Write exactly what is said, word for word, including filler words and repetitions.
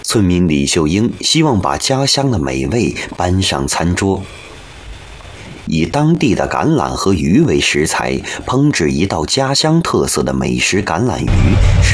村民李秀英希望把家乡的美味搬上餐桌，以当地的橄榄和鱼为食材，烹制一道家乡特色的美食橄榄鱼。